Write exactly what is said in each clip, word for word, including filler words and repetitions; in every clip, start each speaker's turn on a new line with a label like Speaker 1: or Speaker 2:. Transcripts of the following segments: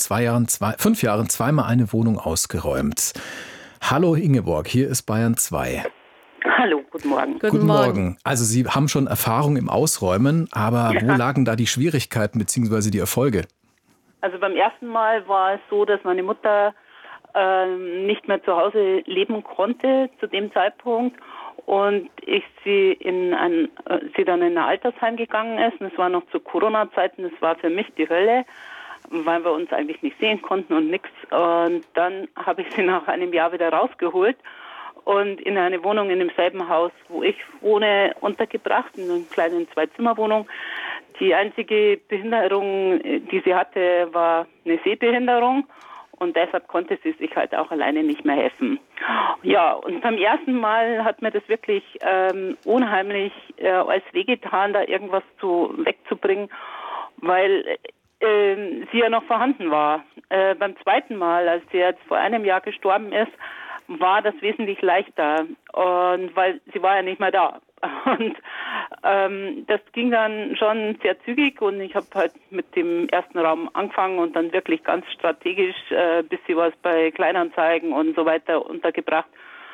Speaker 1: zwei Jahren, zwei, fünf Jahren zweimal eine Wohnung ausgeräumt. Hallo Ingeborg, hier ist Bayern zwei.
Speaker 2: Hallo, guten Morgen.
Speaker 1: Guten, guten Morgen. Morgen. Also Sie haben schon Erfahrung im Ausräumen, aber ja. Wo lagen da die Schwierigkeiten bzw. die Erfolge?
Speaker 2: Also beim ersten Mal war es so, dass meine Mutter äh, nicht mehr zu Hause leben konnte zu dem Zeitpunkt und ich sie in ein, äh, sie dann in ein Altersheim gegangen ist. Und es war noch zu Corona-Zeiten, das war für mich die Hölle, weil wir uns eigentlich nicht sehen konnten und nichts. Und dann habe ich sie nach einem Jahr wieder rausgeholt und in eine Wohnung in demselben Haus, wo ich wohne, untergebracht, in einer kleinen Zwei-Zimmer-Wohnung. Die einzige Behinderung, die sie hatte, war eine Sehbehinderung und deshalb konnte sie sich halt auch alleine nicht mehr helfen. Ja, und beim ersten Mal hat mir das wirklich ähm, unheimlich äh, als wehgetan, da irgendwas zu, wegzubringen, weil äh, sie ja noch vorhanden war. Äh, beim zweiten Mal, als sie jetzt vor einem Jahr gestorben ist, war das wesentlich leichter, und weil sie war ja nicht mehr da. Und ähm, das ging dann schon sehr zügig und ich habe halt mit dem ersten Raum angefangen und dann wirklich ganz strategisch äh, ein bisschen was bei Kleinanzeigen und so weiter untergebracht.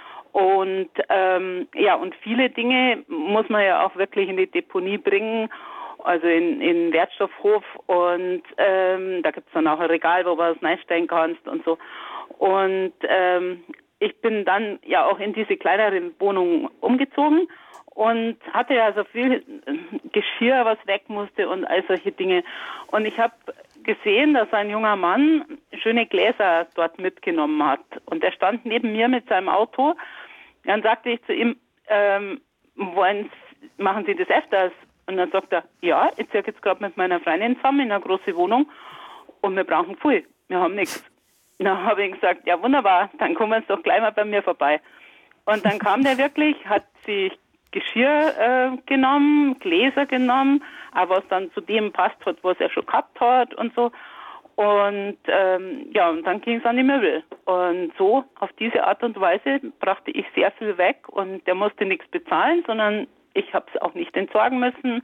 Speaker 2: Und ähm, ja, und viele Dinge muss man ja auch wirklich in die Deponie bringen, also in in Wertstoffhof, und ähm, da gibt's dann auch ein Regal, wo du was reinstellen kannst und so. Und ähm, ich bin dann ja auch in diese kleinere Wohnung umgezogen und hatte ja so viel Geschirr, was weg musste und all solche Dinge. Und ich habe gesehen, dass ein junger Mann schöne Gläser dort mitgenommen hat. Und er stand neben mir mit seinem Auto. Dann sagte ich zu ihm, ähm, wollen Sie, machen Sie das öfters? Und dann sagt er, ja, ich ziehe jetzt gerade mit meiner Freundin zusammen in eine große Wohnung und wir brauchen viel, wir haben nichts. Dann habe ich gesagt, ja wunderbar, dann kommen Sie doch gleich mal bei mir vorbei. Und dann kam der wirklich, hat sich Geschirr äh, genommen, Gläser genommen, aber was dann zu dem passt hat, was er schon gehabt hat und so. Und ähm, ja, und dann ging es an die Möbel. Und so, auf diese Art und Weise, brachte ich sehr viel weg und der musste nichts bezahlen, sondern ich habe es auch nicht entsorgen müssen.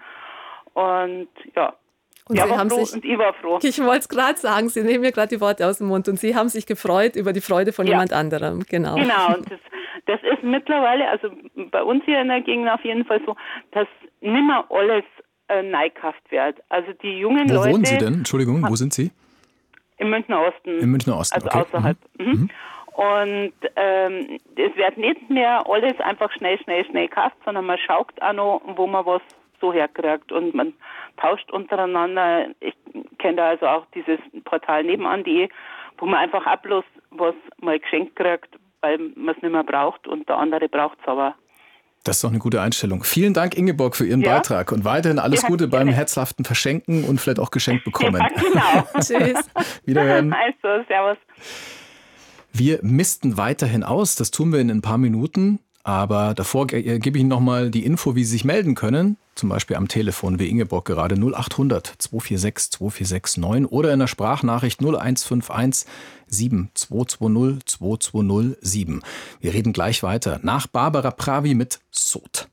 Speaker 2: Und ja.
Speaker 3: Und
Speaker 2: ja,
Speaker 3: Sie haben
Speaker 2: froh
Speaker 3: sich,
Speaker 2: und ich war froh.
Speaker 3: Ich wollte es gerade sagen, Sie nehmen mir gerade die Worte aus dem Mund und Sie haben sich gefreut über die Freude von ja. jemand anderem. Genau.
Speaker 2: Genau, und das, das ist mittlerweile, also bei uns hier in der Gegend auf jeden Fall so, dass nimmer alles äh, neikauft wird. Also die jungen
Speaker 1: wo
Speaker 2: Leute...
Speaker 1: Wo wohnen Sie denn? Entschuldigung, wo sind Sie?
Speaker 2: Im Münchner Osten.
Speaker 1: Im Münchner Osten,
Speaker 2: also
Speaker 1: okay.
Speaker 2: außerhalb. Mhm. Mhm. Und ähm, es wird nicht mehr alles einfach schnell, schnell, schnell gekauft, sondern man schaut auch noch, wo man was so herkriegt und man tauscht untereinander. Ich kenne da also auch dieses Portal nebenan.de, wo man einfach auch bloß was mal geschenkt kriegt, weil man es nicht mehr braucht und der andere braucht es aber.
Speaker 1: Das ist doch eine gute Einstellung. Vielen Dank, Ingeborg, für Ihren ja. Beitrag und weiterhin alles ja, Gute beim gerne. herzhaften Verschenken und vielleicht auch geschenkt bekommen.
Speaker 2: Ja, genau.
Speaker 3: Tschüss.
Speaker 1: Wiederhören.
Speaker 2: Also, servus.
Speaker 1: Wir misten weiterhin aus, das tun wir in ein paar Minuten. Aber davor ge- gebe ich Ihnen nochmal die Info, wie Sie sich melden können. Zum Beispiel am Telefon, wie Ingeborg gerade, null acht hundert zwei vier sechs zwei vier sechs neun oder in der Sprachnachricht null eins fünf eins sieben zwei zwei null zwei zwei null sieben. Wir reden gleich weiter nach Barbara Pravi mit Sod.